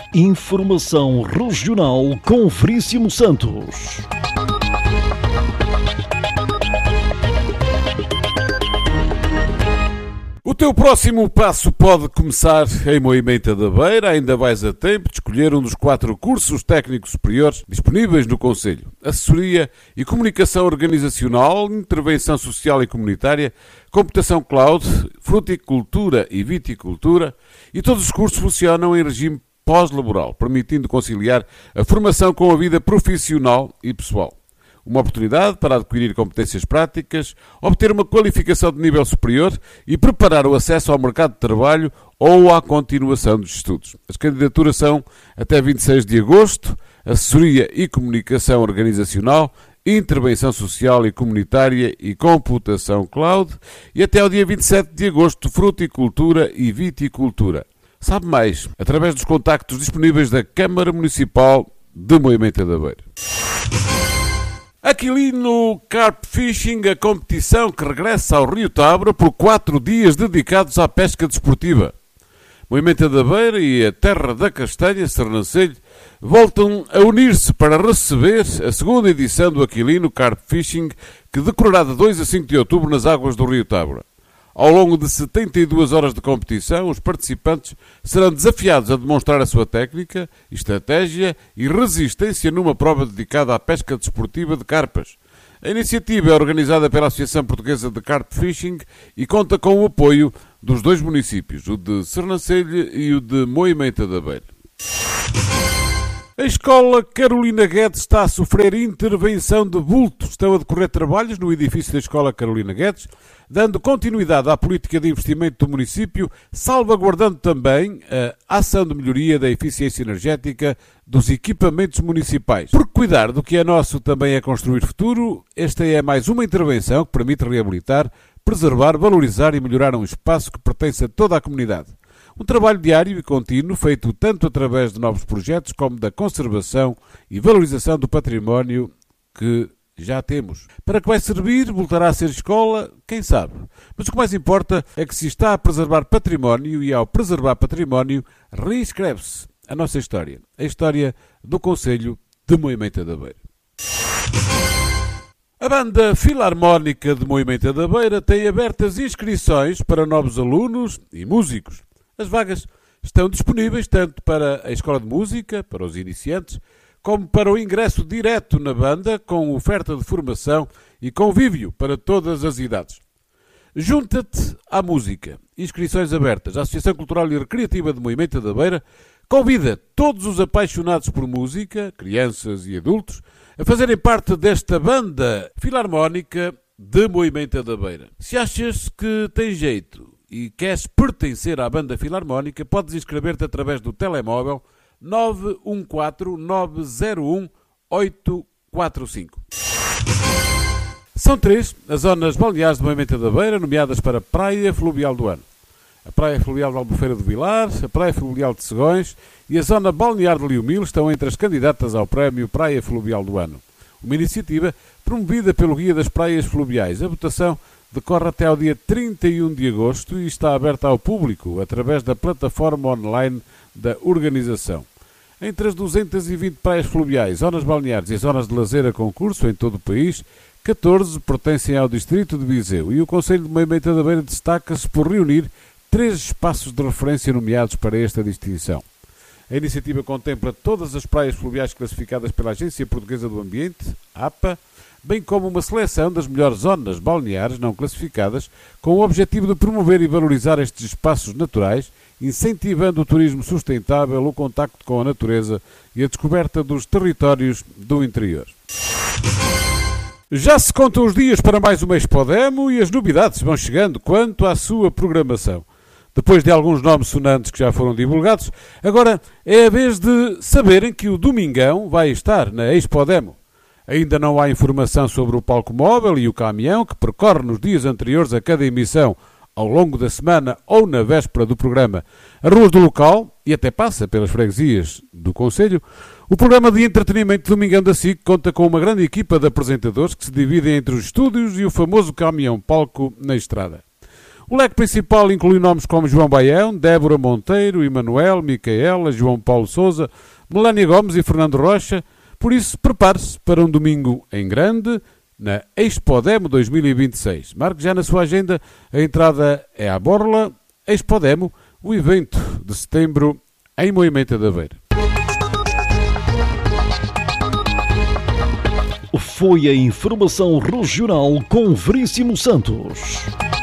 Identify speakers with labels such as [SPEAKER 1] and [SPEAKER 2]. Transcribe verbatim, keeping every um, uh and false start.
[SPEAKER 1] Informação regional com Veríssimo Santos.
[SPEAKER 2] O teu próximo passo pode começar em Moimenta da Beira. Ainda vais a tempo de escolher um dos quatro cursos técnicos superiores disponíveis no concelho: Assessoria e Comunicação Organizacional, Intervenção Social e Comunitária, Computação Cloud, Fruticultura e Viticultura. E todos os cursos funcionam em regime pós-laboral, permitindo conciliar a formação com a vida profissional e pessoal. Uma oportunidade para adquirir competências práticas, obter uma qualificação de nível superior e preparar o acesso ao mercado de trabalho ou à continuação dos estudos. As candidaturas são até vinte e seis de agosto, Assessoria e Comunicação Organizacional, Intervenção Social e Comunitária e Computação Cloud, e até ao dia vinte e sete de agosto, Fruticultura e Viticultura. Sabe mais através dos contactos disponíveis da Câmara Municipal de Moimenta da Beira. Aquilino Carp Fishing, a competição que regressa ao Rio Tabra por quatro dias dedicados à pesca desportiva. Moimenta da Beira e a Terra da Castanha, Sernancelho, voltam a unir-se para receber a segunda edição do Aquilino Carp Fishing, que decorrerá de dois a cinco de outubro nas águas do Rio Tabra. Ao longo de setenta e duas horas de competição, os participantes serão desafiados a demonstrar a sua técnica, estratégia e resistência numa prova dedicada à pesca desportiva de carpas. A iniciativa é organizada pela Associação Portuguesa de Carp Fishing e conta com o apoio dos dois municípios, o de Sernancelho e o de Moimenta da Beira. A Escola Carolina Guedes está a sofrer intervenção de vulto. Estão a decorrer trabalhos no edifício da Escola Carolina Guedes, dando continuidade à política de investimento do município, salvaguardando também a ação de melhoria da eficiência energética dos equipamentos municipais. Porque cuidar do que é nosso também é construir futuro, esta é mais uma intervenção que permite reabilitar, preservar, valorizar e melhorar um espaço que pertence a toda a comunidade. Um trabalho diário e contínuo, feito tanto através de novos projetos como da conservação e valorização do património que já temos. Para que vai servir, voltará a ser escola, quem sabe. Mas o que mais importa é que se está a preservar património e, ao preservar património, reescreve-se a nossa história. A história do Concelho de Moimenta da Beira. A Banda Filarmónica de Moimenta da Beira tem abertas inscrições para novos alunos e músicos. As vagas estão disponíveis tanto para a Escola de Música, para os iniciantes, como para o ingresso direto na banda, com oferta de formação e convívio para todas as idades. Junta-te à música. Inscrições abertas. A Associação Cultural e Recreativa de Moimenta da Beira convida todos os apaixonados por música, crianças e adultos, a fazerem parte desta Banda Filarmónica de Moimenta da Beira. Se achas que tem jeito e queres pertencer à Banda Filarmónica, podes inscrever-te através do telemóvel nove um quatro nove zero um oito quatro cinco. São três as zonas balneares de Moimenta da Beira nomeadas para a Praia Fluvial do Ano. A Praia Fluvial de Albufeira do Vilar, a Praia Fluvial de Segões e a Zona Balnear de Liumil estão entre as candidatas ao Prémio Praia Fluvial do Ano. Uma iniciativa promovida pelo Guia das Praias Fluviais. A votação decorre até ao dia trinta e um de agosto e está aberta ao público através da plataforma online da organização. Entre as duzentas e vinte praias fluviais, zonas balneares e zonas de lazer a concurso em todo o país, catorze pertencem ao distrito de Viseu e o Concelho de Moimenta da Beira destaca-se por reunir três espaços de referência nomeados para esta distinção. A iniciativa contempla todas as praias fluviais classificadas pela Agência Portuguesa do Ambiente, A P A, bem como uma seleção das melhores zonas balneares não classificadas, com o objetivo de promover e valorizar estes espaços naturais, incentivando o turismo sustentável, o contacto com a natureza e a descoberta dos territórios do interior. Já se contam os dias para mais uma Expodemo e as novidades vão chegando quanto à sua programação. Depois de alguns nomes sonantes que já foram divulgados, agora é a vez de saberem que o Domingão vai estar na Expodemo. Ainda não há informação sobre o palco móvel e o caminhão que percorre nos dias anteriores a cada emissão, ao longo da semana ou na véspera do programa, as ruas do local e até passa pelas freguesias do concelho. O programa de entretenimento Domingão da S I C conta com uma grande equipa de apresentadores que se dividem entre os estúdios e o famoso caminhão palco na estrada. O leque principal inclui nomes como João Baião, Débora Monteiro, Emanuel, Micaela, João Paulo Sousa, Melania Gomes e Fernando Rocha. Por isso, prepare-se para um domingo em grande na Expodemo dois mil e vinte e seis. Marque já na sua agenda, a entrada é à borla. Expodemo, o evento de setembro em Moimenta da Beira.
[SPEAKER 1] Foi a informação regional com Veríssimo Santos.